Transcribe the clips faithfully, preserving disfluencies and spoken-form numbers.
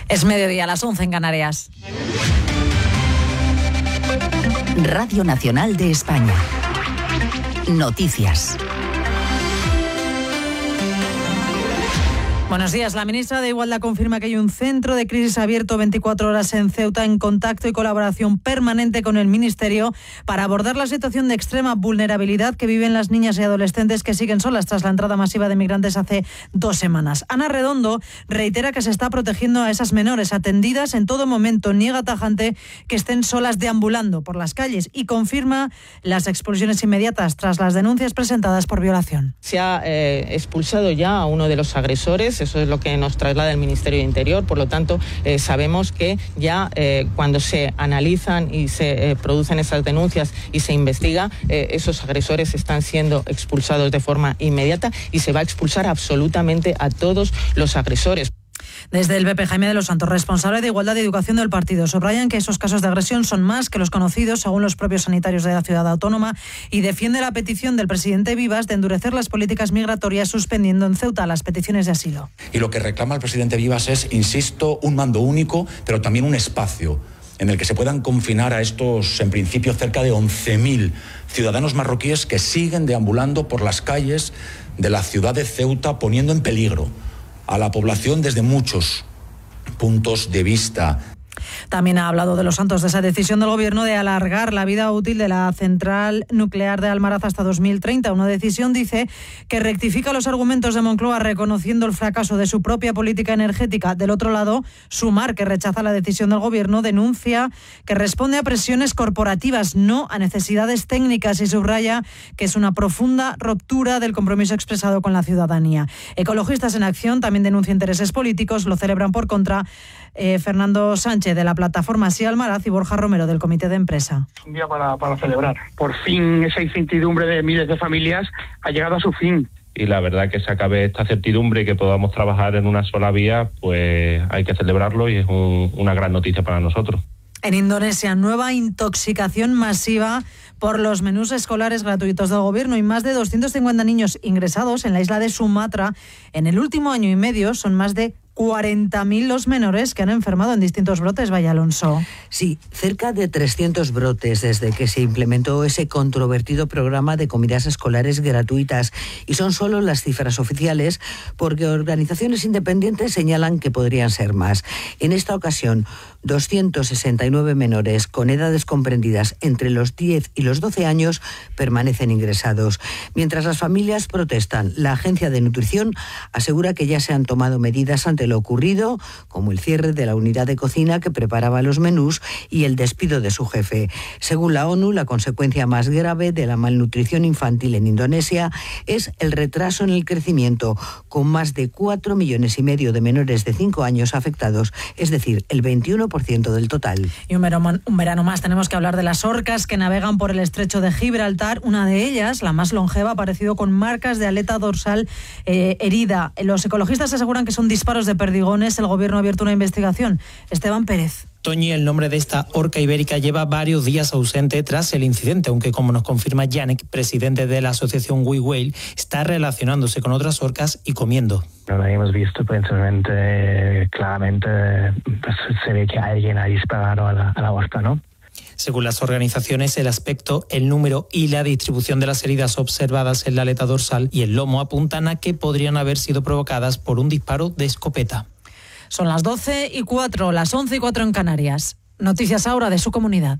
Es mediodía, a las once en Canarias. Radio Nacional de España. Noticias. Buenos días. La ministra de Igualdad confirma que hay un centro de crisis abierto veinticuatro horas en Ceuta en contacto y colaboración permanente con el Ministerio para abordar la situación de extrema vulnerabilidad que viven las niñas y adolescentes que siguen solas tras la entrada masiva de migrantes hace dos semanas. Ana Redondo reitera que se está protegiendo a esas menores atendidas en todo momento. Niega tajante que estén solas deambulando por las calles y confirma las expulsiones inmediatas tras las denuncias presentadas por violación. Se ha eh, expulsado ya a uno de los agresores. Eso es lo que nos traslada el Ministerio de Interior. Por lo tanto, eh, sabemos que ya eh, cuando se analizan y se eh, producen esas denuncias y se investiga, eh, esos agresores están siendo expulsados de forma inmediata y se va a expulsar absolutamente a todos los agresores. Desde el B P, Jaime de los Santos, responsable de Igualdad y Educación del partido, subrayan que esos casos de agresión son más que los conocidos, según los propios sanitarios de la ciudad autónoma, y defiende la petición del presidente Vivas de endurecer las políticas migratorias, suspendiendo en Ceuta las peticiones de asilo. Y lo que reclama el presidente Vivas es, insisto, un mando único, pero también un espacio en el que se puedan confinar a estos, en principio, cerca de once mil ciudadanos marroquíes que siguen deambulando por las calles de la ciudad de Ceuta, poniendo en peligro a la población desde muchos puntos de vista. También ha hablado de los Santos de esa decisión del Gobierno de alargar la vida útil de la central nuclear de Almaraz hasta dos mil treinta. Una decisión, dice, que rectifica los argumentos de Moncloa reconociendo el fracaso de su propia política energética. Del otro lado, Sumar, que rechaza la decisión del Gobierno, denuncia que responde a presiones corporativas, no a necesidades técnicas, y subraya que es una profunda ruptura del compromiso expresado con la ciudadanía. Ecologistas en Acción también denuncia intereses políticos. Lo celebran por contra eh, Fernando Sánchez de la plataforma Sí Almaraz y Borja Romero del comité de empresa. Un día para, para celebrar. Por fin esa incertidumbre de miles de familias ha llegado a su fin. Y la verdad que se acabe esta certidumbre y que podamos trabajar en una sola vía, pues hay que celebrarlo y es un, una gran noticia para nosotros. En Indonesia, nueva intoxicación masiva por los menús escolares gratuitos del Gobierno y más de doscientos cincuenta niños ingresados en la isla de Sumatra. En el último año y medio son más de cuarenta mil los menores que han enfermado en distintos brotes, Valle Alonso. Sí, cerca de trescientos brotes desde que se implementó ese controvertido programa de comidas escolares gratuitas. Y son solo las cifras oficiales, porque organizaciones independientes señalan que podrían ser más. En esta ocasión, doscientos sesenta y nueve menores con edades comprendidas entre los diez y los doce años permanecen ingresados. Mientras las familias protestan, la Agencia de Nutrición asegura que ya se han tomado medidas ante lo ocurrido, como el cierre de la unidad de cocina que preparaba los menús y el despido de su jefe. Según la ONU, la consecuencia más grave de la malnutrición infantil en Indonesia es el retraso en el crecimiento, con más de cuatro millones y medio de menores de cinco años afectados, es decir, el veintiuno por ciento del total. Y un verano, un verano más tenemos que hablar de las orcas que navegan por el estrecho de Gibraltar. Una de ellas, la más longeva, ha aparecido con marcas de aleta dorsal eh, herida. Los ecologistas aseguran que son disparos de perdigones. El Gobierno ha abierto una investigación. Esteban Pérez. Toñi, el nombre de esta orca ibérica, lleva varios días ausente tras el incidente, aunque como nos confirma Janek, presidente de la asociación We Whale, está relacionándose con otras orcas y comiendo. Lo hemos visto principalmente, claramente, pues se ve que alguien ha disparado a la, a la orca, ¿no? Según las organizaciones, el aspecto, el número y la distribución de las heridas observadas en la aleta dorsal y el lomo apuntan a que podrían haber sido provocadas por un disparo de escopeta. Son las doce y cuatro, las once y cuatro en Canarias. Noticias ahora de su comunidad.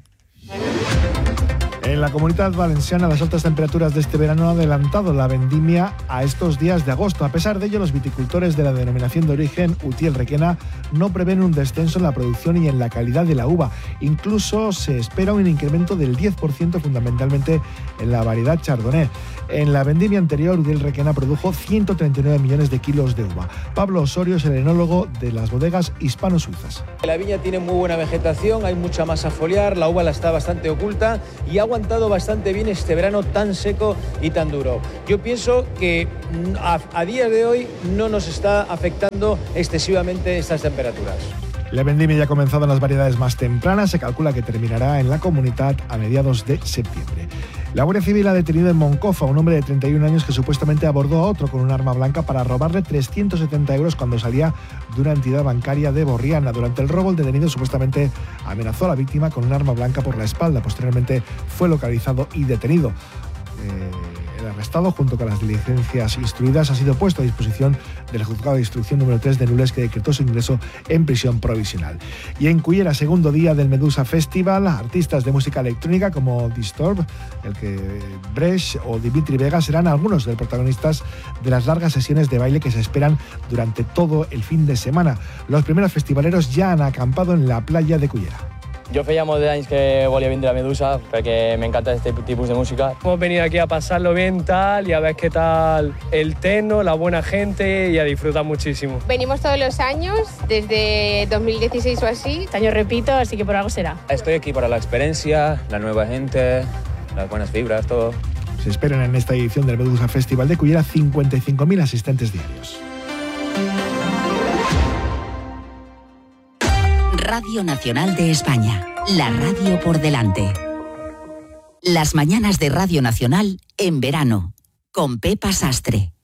En la Comunitat Valenciana, las altas temperaturas de este verano han adelantado la vendimia a estos días de agosto. A pesar de ello, los viticultores de la denominación de origen Utiel-Requena no prevén un descenso en la producción y en la calidad de la uva. Incluso se espera un incremento del diez por ciento, fundamentalmente en la variedad Chardonnay. En la vendimia anterior, Utiel-Requena produjo ciento treinta y nueve millones de kilos de uva. Pablo Osorio es el enólogo de las bodegas hispano-suizas. La viña tiene muy buena vegetación, hay mucha masa foliar, la uva la está bastante oculta y ha aguantado bastante bien este verano tan seco y tan duro. Yo pienso que a, a día de hoy no nos está afectando excesivamente estas temperaturas. La vendimia ya ha comenzado en las variedades más tempranas. Se calcula que terminará en la Comunitat a mediados de septiembre. La Guardia Civil ha detenido en Moncofa a un hombre de treinta y un años que supuestamente abordó a otro con un arma blanca para robarle trescientos setenta euros cuando salía de una entidad bancaria de Borriana. Durante el robo, el detenido supuestamente amenazó a la víctima con un arma blanca por la espalda. Posteriormente fue localizado y detenido. Eh, el arrestado, junto con las diligencias instruidas, ha sido puesto a disposición del juzgado de instrucción número tres de Nules, que decretó su ingreso en prisión provisional. Y en Cullera, segundo día del Medusa Festival, artistas de música electrónica como Disturb, el que Bresh o Dimitri Vega serán algunos de los protagonistas de las largas sesiones de baile que se esperan durante todo el fin de semana. Los primeros festivaleros ya han acampado en la playa de Cullera. Jo feia molt d'anys que volia vindre a Medusa perquè me encanta este tipus de música. Hemos venido aquí a pasarlo bien tal y a ver qué tal el techno, la buena gente y a disfrutar muchísimo. Venimos todos los años, desde dos mil dieciséis o así. Este año repito, así que por algo será. Estoy aquí para la experiencia, la nueva gente, las buenas vibras, todo. Se esperan en esta edición del Medusa Festival de Cullera cincuenta y cinco mil asistentes diarios. Radio Nacional de España, la radio por delante. Las mañanas de Radio Nacional en verano, con Pepa Sastre.